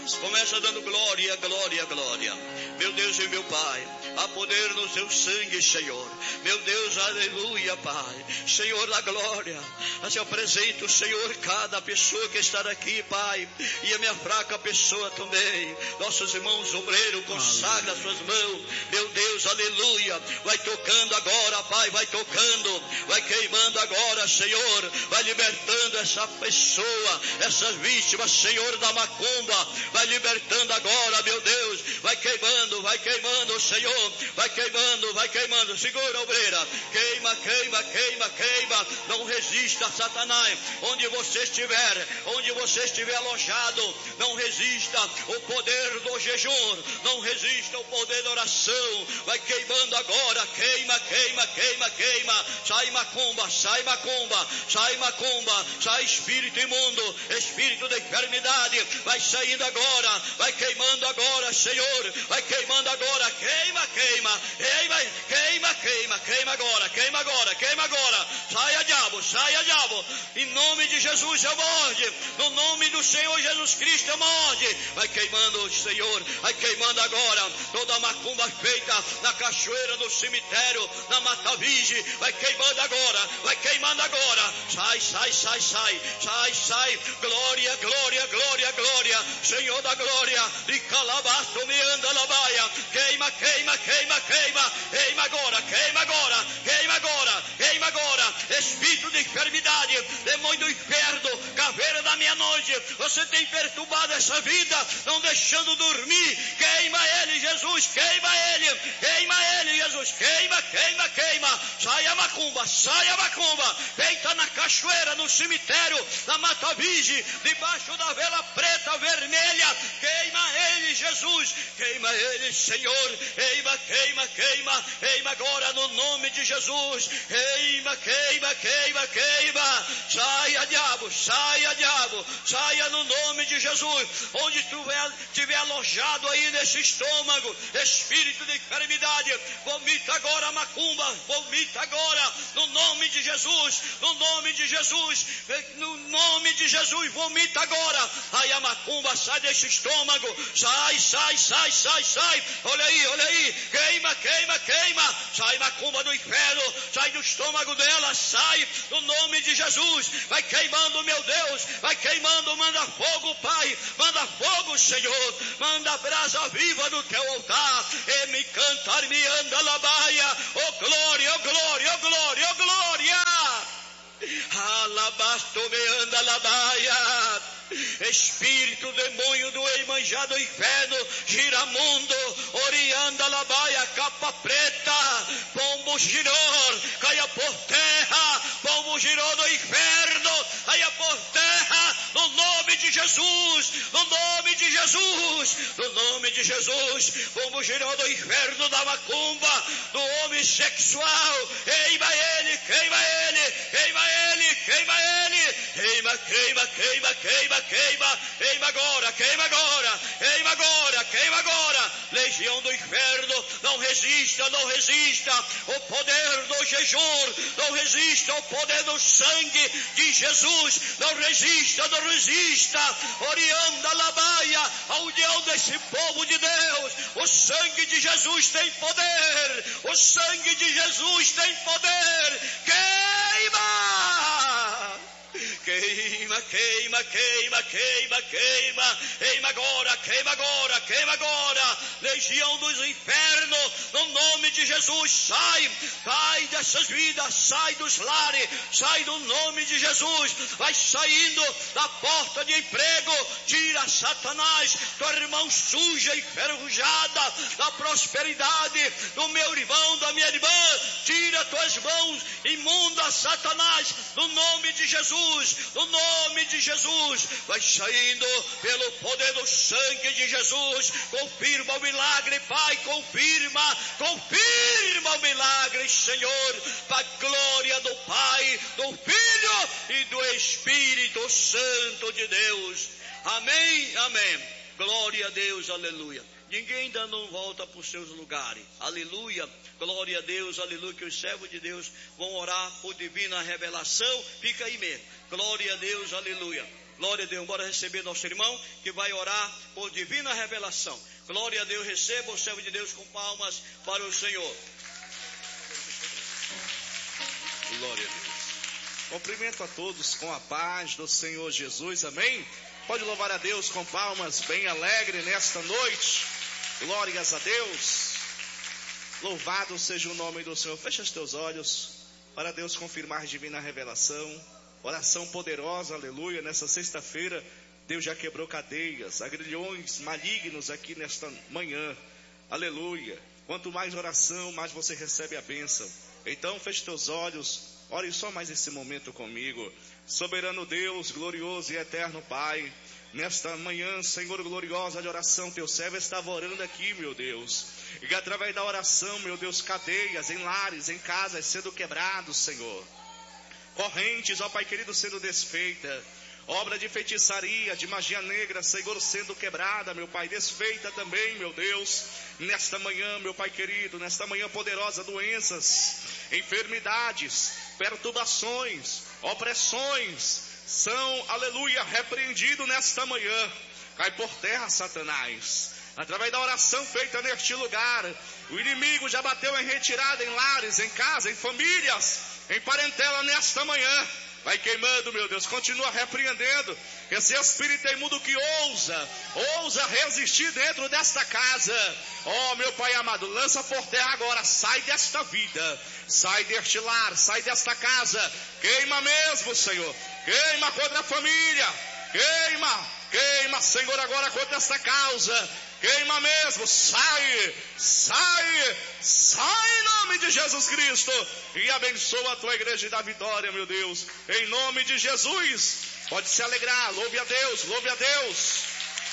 Começa dando glória, glória, glória. Meu Deus e meu Pai, há poder no teu sangue, Senhor. Meu Deus, aleluia, Pai. Senhor da glória, eu apresento, Senhor, cada pessoa que está aqui, Pai, e a minha fraca pessoa também. Nossos irmãos obreiros, consagra suas mãos. Meu Deus, aleluia. Vai tocando agora, Pai, vai tocando, vai queimando agora, Senhor. Vai libertando essa pessoa, essas vítimas, Senhor, da macumba. Vai libertando agora, meu Deus. Vai queimando, Senhor. Vai queimando. Segura a obreira. Queima. Não resista a Satanás. Onde você estiver alojado, não resista o poder do jejum. Não resista o poder da oração. Vai queimando agora. Queima. Sai macumba. Sai espírito imundo, espírito da enfermidade. Vai saindo agora. Vai queimando agora, Senhor. Vai queimando agora. Queima agora. Saia, diabo. Em nome de Jesus eu morde. No nome do Senhor Jesus Cristo eu morde. Vai queimando, Senhor. Vai queimando agora. Toda a macumba feita na cachoeira, no cemitério, na Mata Virgem. Vai queimando agora. Sai. Glória. Senhor da glória. E calabaço me anda labaia. Queima agora. Espírito de enfermidade, demônio do inferno, caveira da meia-noite, você tem perturbado essa vida, não deixando dormir. Queima ele, Jesus. Queima ele, Jesus. Queima. Saia macumba. Feita na cachoeira, no cemitério, na Mata Virgem, debaixo da vela preta, vermelha. Queima ele, Jesus. Queima ele, Senhor. Queima agora no nome de Jesus. Queima. Saia, diabo. Saia no nome de Jesus. Onde tu estiver alojado aí nesse estômago, espírito de enfermidade, vomita agora, macumba. Vomita agora no nome de Jesus. No nome de Jesus, vomita agora. Aí a macumba sai desse estômago. Sai. Olha aí. Queima. Sai macumba do inferno. Sai do estômago dela. Sai no nome de Jesus. Vai queimando, meu Deus. Vai queimando. Manda fogo, Pai. Manda fogo, Senhor. Manda brasa viva no teu altar. E me cantar, me anda labaia. Oh glória. Alabasto me anda labaia. Espírito demônio do emanjá do inferno, giramundo, orianda labaia, capa preta, pombo giror, caia por terra, pombo giror do inferno, caia por terra, no nome de Jesus, pombo giror do inferno, da macumba, do homem sexual, queima ele, queima agora, legião do inferno, não resista, o poder do jejum, não resista o poder do sangue de Jesus, não resista, orianda labaia, a união desse povo de Deus, o sangue de Jesus tem poder, queima agora, legião dos infernos, no nome de Jesus, sai dessas vidas, sai dos lares, sai no nome de Jesus, vai saindo da porta de emprego, tira Satanás, tua irmã suja, enferrujada, da prosperidade do meu irmão, da minha irmã, tira tuas mãos imundas, Satanás, no nome de Jesus, vai saindo pelo poder do sangue de Jesus, confirma o milagre, Pai, confirma o milagre, Senhor, para a glória do Pai, do Filho e do Espírito Santo de Deus, amém, glória a Deus, aleluia. Ninguém ainda não volta para os seus lugares, aleluia, glória a Deus, aleluia, que os servos de Deus vão orar por divina revelação, fica aí mesmo, glória a Deus, aleluia. Glória a Deus. Bora receber nosso irmão que vai orar por divina revelação. Glória a Deus. Receba o servo de Deus com palmas para o Senhor. Glória a Deus. Cumprimento a todos com a paz do Senhor Jesus, amém? Pode louvar a Deus com palmas bem alegre nesta noite. Glórias a Deus. Louvado seja o nome do Senhor. Fecha os teus olhos para Deus confirmar divina revelação. Oração poderosa, aleluia. Nessa sexta-feira, Deus já quebrou cadeias, agrilhões malignos aqui nesta manhã. Aleluia. Quanto mais oração, mais você recebe a bênção. Então, feche teus olhos. Ore só mais esse momento comigo. Soberano Deus, glorioso e eterno Pai, nesta manhã, Senhor, gloriosa de oração, teu servo estava orando aqui, meu Deus. E através da oração, meu Deus, cadeias em lares, em casas sendo quebrados, Senhor. Correntes, ó Pai querido, sendo desfeita. Obra de feitiçaria, de magia negra, Senhor, sendo quebrada, meu Pai, desfeita também, meu Deus. Nesta manhã, meu Pai querido, nesta manhã poderosa, doenças, enfermidades, perturbações, opressões, são, aleluia, repreendido nesta manhã. Cai por terra, Satanás. Através da oração feita neste lugar, o inimigo já bateu em retirada, em lares, em casa, em famílias, em parentela nesta manhã. Vai queimando, meu Deus, continua repreendendo esse espírito imundo que ousa resistir dentro desta casa. Oh, meu Pai amado, lança por terra agora, sai desta vida, sai deste lar, sai desta casa, queima mesmo, Senhor, queima contra a família, queima, Senhor, agora contra esta causa, queima mesmo, sai em nome de Jesus Cristo, e abençoa a tua igreja e dá vitória, meu Deus, em nome de Jesus. Pode se alegrar, louve a Deus, louve a Deus.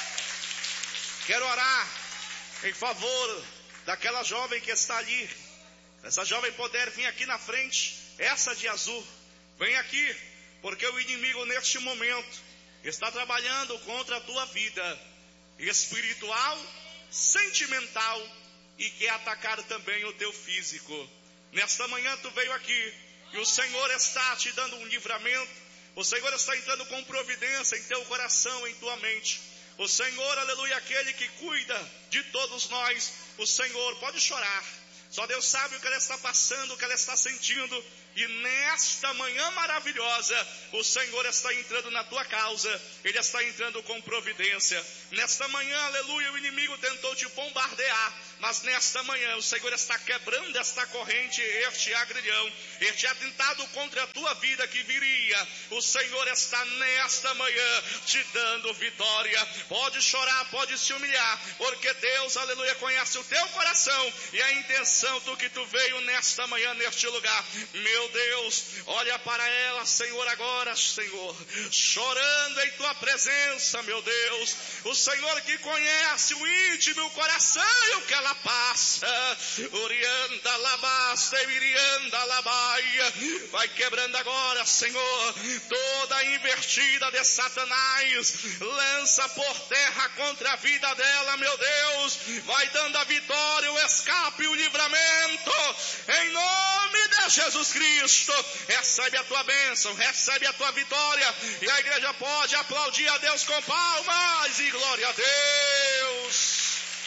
Quero orar em favor daquela jovem que está ali. Essa jovem poder vir aqui na frente, essa de azul, vem aqui, porque o inimigo neste momento está trabalhando contra a tua vida espiritual, sentimental, e quer atacar também o teu físico. Nesta manhã tu veio aqui e o Senhor está te dando um livramento. O Senhor está entrando com providência em teu coração, em tua mente. O Senhor, aleluia, aquele que cuida de todos nós. O Senhor pode chorar. Só Deus sabe o que ela está passando, o que ela está sentindo. E nesta manhã maravilhosa, o Senhor está entrando na tua causa. Ele está entrando com providência. Nesta manhã, aleluia, o inimigo tentou te bombardear. Mas nesta manhã, o Senhor está quebrando esta corrente, este agrilhão, este atentado contra a tua vida que viria. O Senhor está nesta manhã te dando vitória. Pode chorar, pode se humilhar, porque Deus, aleluia, conhece o teu coração e a intenção do que tu veio nesta manhã, neste lugar. Meu Deus, olha para ela, Senhor, agora, Senhor, chorando em tua presença, meu Deus. O Senhor que conhece o íntimo, o coração e o que ela passa. Orianda labasta, irianda labaia. Vai quebrando agora, Senhor, toda a invertida de Satanás. Lança por terra contra a vida dela, meu Deus. Vai dando a vitória, o escape, o livramento. Em nome de Jesus Cristo. Recebe a tua bênção, recebe a tua vitória. E a igreja pode aplaudir a Deus com palmas e glória a Deus.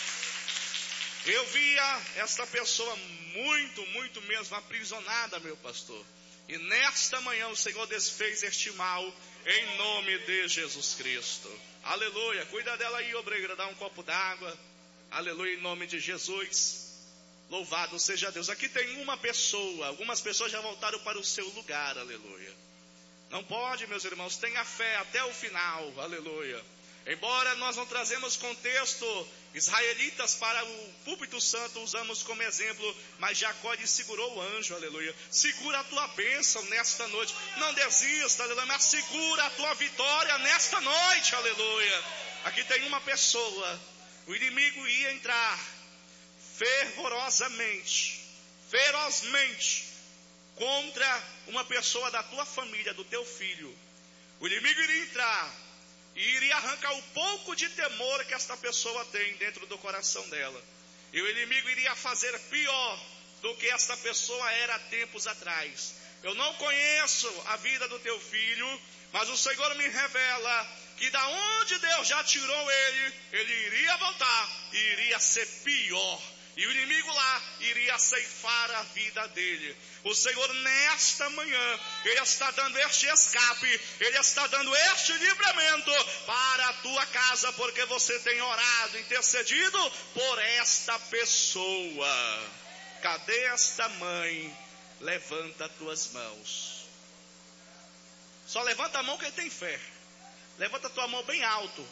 Eu via esta pessoa muito mesmo aprisionada, meu pastor. E nesta manhã o Senhor desfez este mal em nome de Jesus Cristo. Aleluia. Cuida dela aí, obreira, dá um copo d'água. Aleluia, em nome de Jesus. Louvado seja Deus. Aqui tem uma pessoa, algumas pessoas já voltaram para o seu lugar, aleluia. Não pode, meus irmãos, tenha fé até o final, aleluia. Embora nós não trazemos contexto israelitas para o púlpito santo, usamos como exemplo, mas Jacó lhe segurou o anjo, aleluia. Segura a tua bênção nesta noite, não desista, aleluia, mas segura a tua vitória nesta noite, aleluia. Aqui tem uma pessoa, o inimigo ia entrar ferozmente contra uma pessoa da tua família, do teu filho. O inimigo iria entrar e iria arrancar o pouco de temor que esta pessoa tem dentro do coração dela. E o inimigo iria fazer pior do que esta pessoa era há tempos atrás. Eu não conheço a vida do teu filho, Mas o Senhor me revela que da onde Deus já tirou ele iria voltar e iria ser pior. E o inimigo lá iria ceifar a vida dele. O Senhor nesta manhã, Ele está dando este escape, Ele está dando este livramento para a tua casa, porque você tem orado, intercedido por esta pessoa. Cadê esta mãe? Levanta as tuas mãos. Só levanta a mão quem tem fé. Levanta a tua mão bem alto.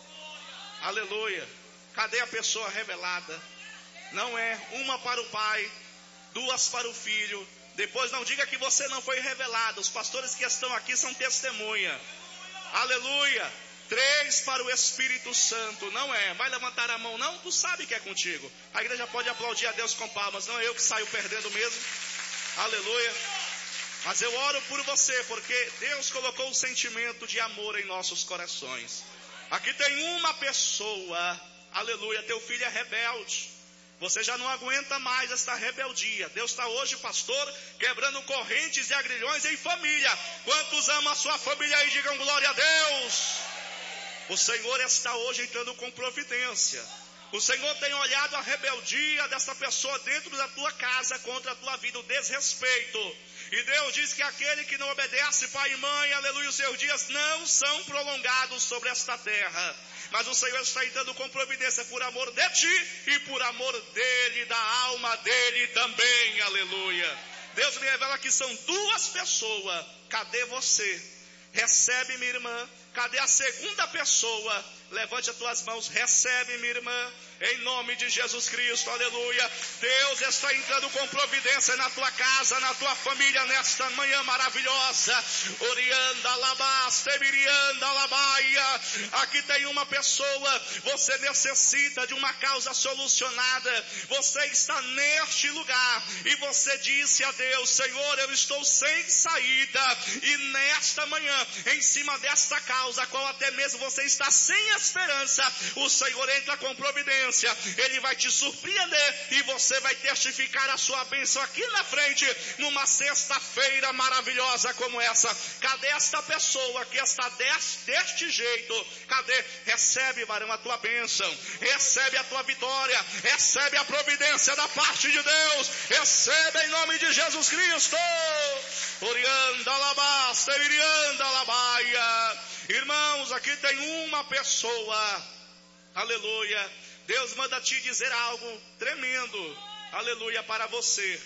Aleluia. Cadê a pessoa revelada? Não é uma para o pai, duas para o filho. Depois não diga que você não foi revelado. Os pastores que estão aqui são testemunha. Aleluia. 3 para o Espírito Santo. Não é. Vai levantar a mão não? Tu sabe que é contigo. A igreja pode aplaudir a Deus com palmas. Não é eu que saio perdendo mesmo. Aleluia. Mas eu oro por você, porque Deus colocou um sentimento de amor em nossos corações. Aqui tem uma pessoa. Aleluia. Teu filho é rebelde. Você já não aguenta mais esta rebeldia. Deus está hoje, pastor, quebrando correntes e agrilhões em família. Quantos amam a sua família aí? Digam glória a Deus. O Senhor está hoje entrando com providência. O Senhor tem olhado a rebeldia desta pessoa dentro da tua casa contra a tua vida, o desrespeito. E Deus diz que aquele que não obedece pai e mãe, aleluia, os seus dias não são prolongados sobre esta terra. Mas o Senhor está entrando com providência por amor de ti e por amor dele, da alma dele também, aleluia. Deus me revela que são 2 pessoas. Cadê você? Recebe, minha irmã. Cadê a segunda pessoa? Levante as tuas mãos, recebe, minha irmã, em nome de Jesus Cristo, aleluia. Deus está entrando com providência na tua casa, na tua família, nesta manhã maravilhosa. Orianda labaste, mirianda labaia. Aqui tem uma pessoa, você necessita de uma causa solucionada. Você está neste lugar e você disse a Deus: Senhor, eu estou sem saída. E nesta manhã, em cima desta causa, a qual até mesmo você está sem esperança, o Senhor entra com providência. Ele vai te surpreender e você vai testificar a sua bênção aqui na frente, numa sexta-feira maravilhosa como essa. Cadê esta pessoa que está deste jeito? Cadê? Recebe, varão, a tua bênção, recebe a tua vitória, recebe a providência da parte de Deus, recebe em nome de Jesus Cristo. Orianda labaste, irianda labaia. Irmãos, aqui tem uma pessoa, aleluia. Deus manda te dizer algo tremendo, aleluia, para você.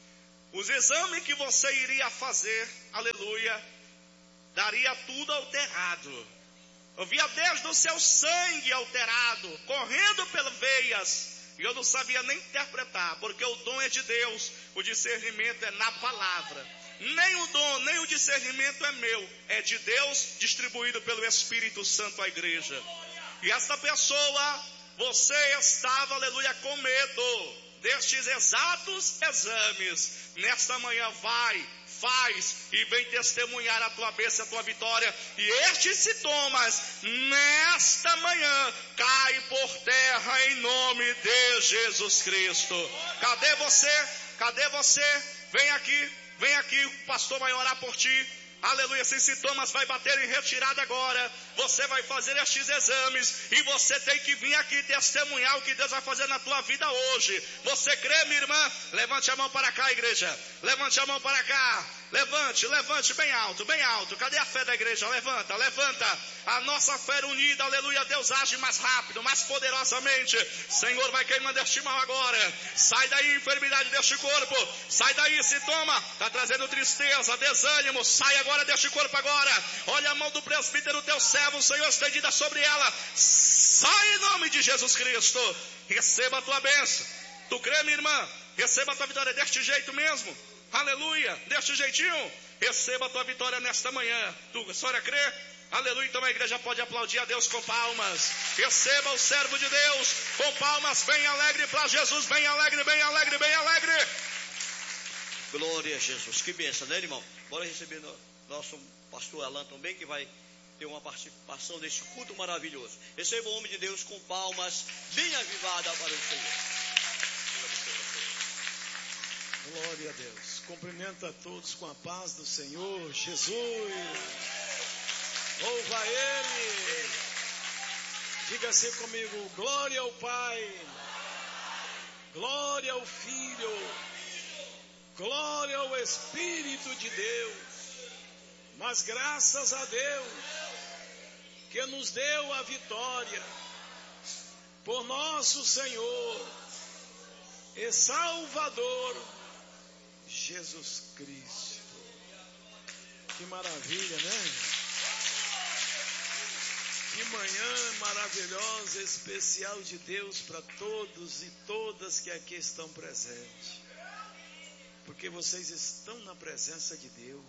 Os exames que você iria fazer, aleluia, daria tudo alterado. Eu via desde o seu sangue alterado, correndo pelas veias, e eu não sabia nem interpretar, porque o dom é de Deus, o discernimento é na palavra. Nem o dom, nem o discernimento é meu, é de Deus, distribuído pelo Espírito Santo à igreja. E esta pessoa, você estava, aleluia, com medo destes exatos exames. Nesta manhã vai, faz e vem testemunhar a tua bênção, a tua vitória. E estes sintomas, nesta manhã, caem por terra em nome de Jesus Cristo. Cadê você? Cadê você? Vem aqui. Vem aqui, o pastor vai orar por ti. Aleluia, esses sintomas vai bater em retirada agora. Você vai fazer estes exames e você tem que vir aqui testemunhar o que Deus vai fazer na tua vida hoje. Você crê, minha irmã? Levante a mão para cá, igreja. Levante a mão para cá. Levante, levante bem alto, bem alto. Cadê a fé da igreja? Levanta, levanta. A nossa fé unida, aleluia. Deus age mais rápido, mais poderosamente. Senhor, vai queimando este mal agora. Sai daí, enfermidade deste corpo. Sai daí, sintoma. Está trazendo tristeza, desânimo. Sai agora deste corpo agora. Olha a mão do presbítero, teu servo, Senhor, estendida sobre ela. Sai em nome de Jesus Cristo. Receba a tua bênção. Tu crê, minha irmã? Receba a tua vitória deste jeito mesmo. Aleluia, deste jeitinho, receba a tua vitória nesta manhã. A senhora crê? Aleluia, então a igreja pode aplaudir a Deus com palmas. Receba o servo de Deus com palmas, bem alegre para Jesus, bem alegre, bem alegre, bem alegre. Glória a Jesus, que bênção, né, irmão? Bora receber nosso pastor Alan também, que vai ter uma participação nesse culto maravilhoso. Receba o homem de Deus com palmas bem avivadas para o Senhor. Glória a Deus. Cumprimento a todos com a paz do Senhor Jesus. Louva Ele. Diga assim comigo: glória ao Pai, glória ao Filho, glória ao Espírito de Deus. Mas graças a Deus que nos deu a vitória por nosso Senhor e Salvador Jesus Cristo. Que maravilha, né? Que manhã maravilhosa, especial de Deus para todos e todas que aqui estão presentes. Porque vocês estão na presença de Deus.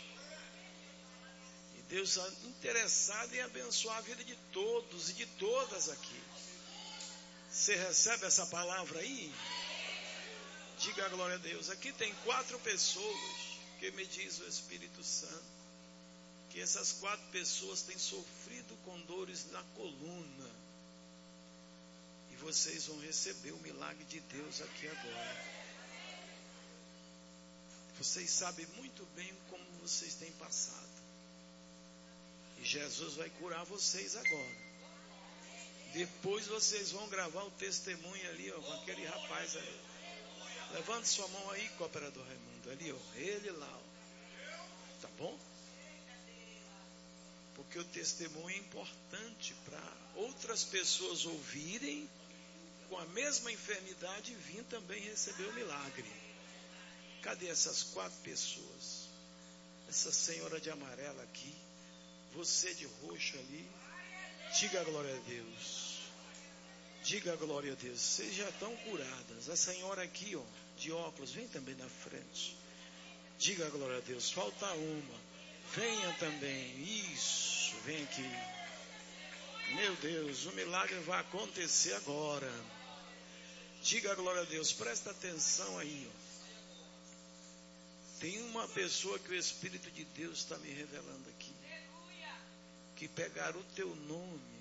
E Deus está interessado em abençoar a vida de todos e de todas aqui. Você recebe essa palavra aí? Diga a glória a Deus. Aqui tem 4 pessoas que me diz o Espírito Santo que essas 4 pessoas têm sofrido com dores na coluna. E vocês vão receber o milagre de Deus aqui agora. Vocês sabem muito bem como vocês têm passado. E Jesus vai curar vocês agora. Depois vocês vão gravar o testemunho ali, ó, com aquele rapaz ali. Levante sua mão aí, cooperador Raimundo. Ali, ó, ele lá, ó. Tá bom? Porque o testemunho é importante para outras pessoas ouvirem com a mesma enfermidade e vir também receber o milagre. Cadê essas 4 pessoas? Essa senhora de amarela aqui, você de roxo ali. Diga a glória a Deus. Diga a glória a Deus. Vocês já estão curadas. A senhora aqui, ó, de óculos, vem também na frente. Diga a glória a Deus. Falta uma. Venha também. Isso, vem aqui. Meu Deus, o milagre vai acontecer agora. Diga a glória a Deus. Presta atenção aí, ó. Tem uma pessoa que o Espírito de Deus está me revelando aqui. Que pegaram o teu nome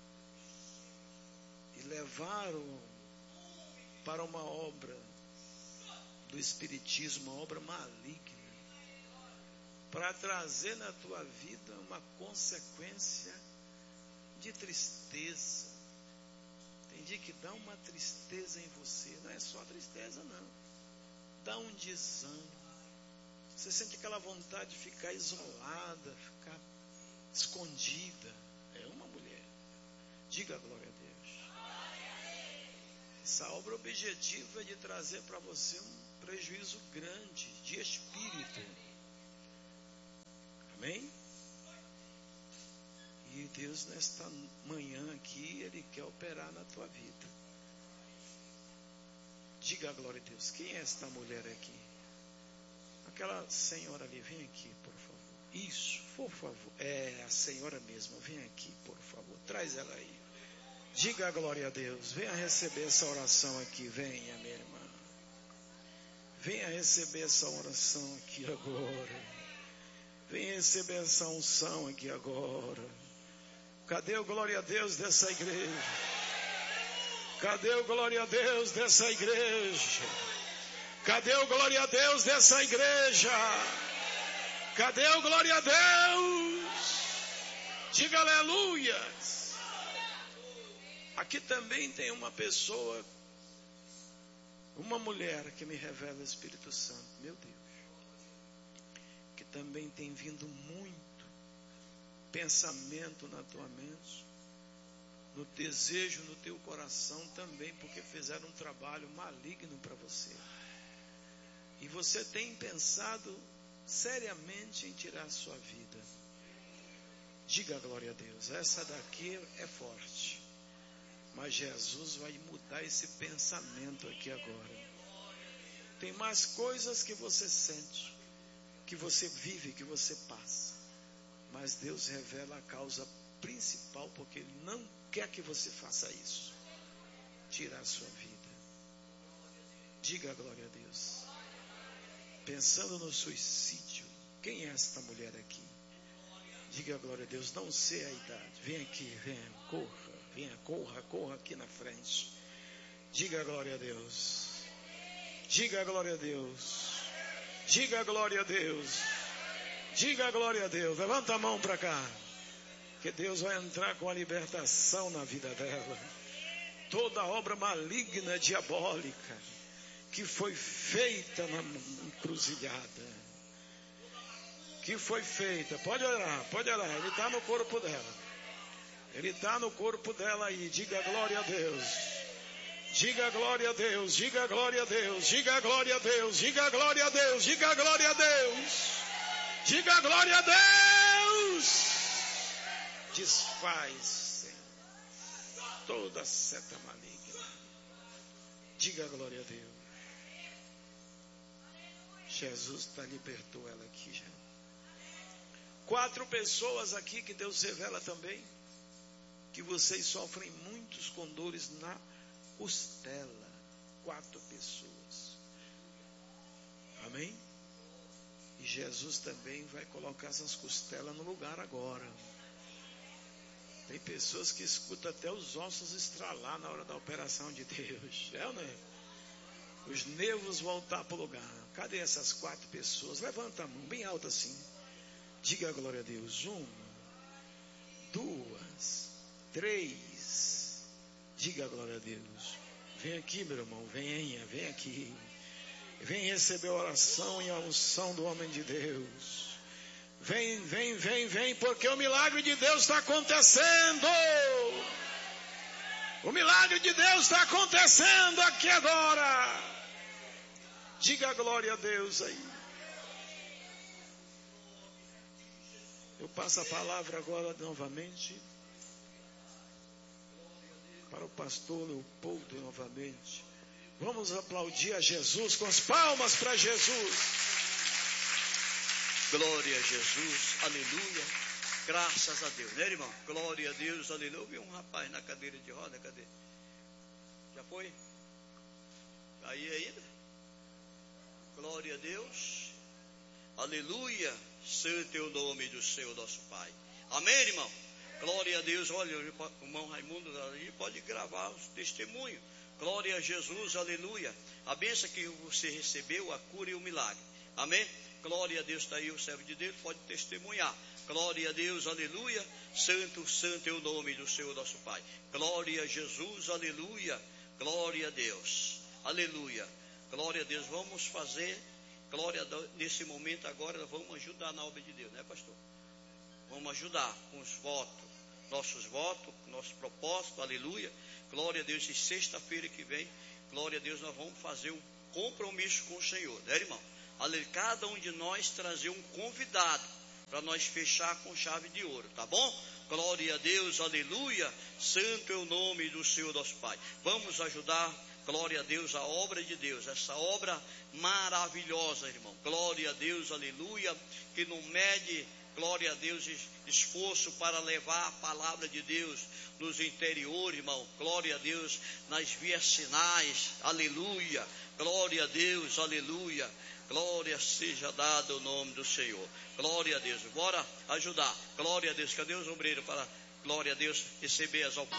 e levaram para uma obra do Espiritismo, uma obra maligna, para trazer na tua vida uma consequência de tristeza. Tem dia que dá uma tristeza em você, não é só tristeza não, dá um desânimo, você sente aquela vontade de ficar isolada, ficar escondida. É uma mulher. Diga a glória a Deus. Essa obra, o objetivo é de trazer para você um prejuízo grande de espírito. Amém? E Deus nesta manhã aqui, Ele quer operar na tua vida. Diga a glória a Deus. Quem é esta mulher aqui? Aquela senhora ali, vem aqui, por favor. Isso, por favor. É a senhora mesma, vem aqui, por favor. Traz ela aí. Diga a glória a Deus. Venha receber essa oração aqui. Venha, minha irmã. Venha receber essa oração aqui agora. Venha receber essa unção aqui agora. Cadê o glória a Deus dessa igreja? Cadê o glória a Deus dessa igreja? Cadê o glória a Deus dessa igreja? Cadê o glória a Deus? Diga aleluias. Aqui também tem uma pessoa, uma mulher que me revela o Espírito Santo, meu Deus, que também tem vindo muito pensamento na tua mente, no desejo no teu coração também, porque fizeram um trabalho maligno para você. E você tem pensado seriamente em tirar a sua vida. Diga a glória a Deus. Essa daqui é forte. Mas Jesus vai mudar esse pensamento aqui agora. Tem mais coisas que você sente, que você vive, que você passa. Mas Deus revela a causa principal, porque Ele não quer que você faça isso. Tirar a sua vida. Diga a glória a Deus. Pensando no suicídio. Quem é esta mulher aqui? Diga a glória a Deus. Não sei a idade. Vem aqui, venha, corra. Venha, corra aqui na frente. Diga a glória a Deus. Diga a glória a Deus. Diga a glória a Deus. Diga a glória a Deus. Levanta a mão para cá. que Deus vai entrar com a libertação na vida dela. Toda obra maligna, diabólica, que foi feita na encruzilhada, que foi feita, pode orar, ele está no corpo dela. Ele está no corpo dela aí. Diga glória a Deus. Diga glória a Deus. Diga glória a Deus. Diga glória a Deus. Diga glória a Deus. Diga glória a Deus. Diga glória a Deus. Desfaz, Senhor, toda seta maligna. Diga glória a Deus. Jesus libertou ela aqui já. 4 pessoas aqui que Deus revela também que vocês sofrem muitos com dores na costela. 4 pessoas. Amém? E Jesus também vai colocar essas costelas no lugar agora. Tem pessoas que escutam até os ossos estralar na hora da operação de Deus. É ou não é? Os nervos voltar para o lugar. Cadê essas 4 pessoas? Levanta a mão bem alta assim. Diga a glória a Deus. 1, 2, 3. Diga a glória a Deus. Vem aqui, meu irmão. Vem aqui. Vem receber a oração e a unção do homem de Deus. Vem, porque o milagre de Deus está acontecendo. O milagre de Deus está acontecendo aqui agora. Diga a glória a Deus aí. Eu passo a palavra agora novamente para o pastor Leopoldo novamente. Vamos aplaudir a Jesus com as palmas para Jesus. Glória a Jesus, aleluia, graças a Deus, né, irmão? Glória a Deus, aleluia. Eu vi um rapaz na cadeira de roda, cadê? Já foi? Aí ainda? Glória a Deus, aleluia, santo é o nome do Senhor nosso Pai. Amém, irmão? Glória a Deus. Olha, o irmão Raimundo ali pode gravar os testemunhos. Glória a Jesus, aleluia. A bênção que você recebeu, a cura e o milagre. Amém? Glória a Deus, está aí o servo de Deus, pode testemunhar. Glória a Deus, aleluia. Santo, santo é o nome do Senhor nosso Pai. Glória a Jesus, aleluia. Glória a Deus, aleluia. Glória a Deus. Vamos fazer, glória a Deus, nesse momento agora, vamos ajudar na obra de Deus, né, pastor? Vamos ajudar com os votos, nossos votos, nosso propósito, aleluia. Glória a Deus, e sexta-feira que vem, glória a Deus, nós vamos fazer um compromisso com o Senhor, né, irmão? Cada um de nós trazer um convidado para nós fechar com chave de ouro, tá bom? Glória a Deus, aleluia. Santo é o nome do Senhor nosso Pai. Vamos ajudar, glória a Deus, a obra de Deus, essa obra maravilhosa, irmão. Glória a Deus, aleluia, que não mede, glória a Deus, esforço para levar a palavra de Deus nos interiores, irmão. Glória a Deus, nas vias sinais, aleluia. Glória a Deus, aleluia. Glória seja dada o nome do Senhor. Glória a Deus. Bora ajudar. Glória a Deus. Cadê os obreiros para, glória a Deus, receber as ofertas?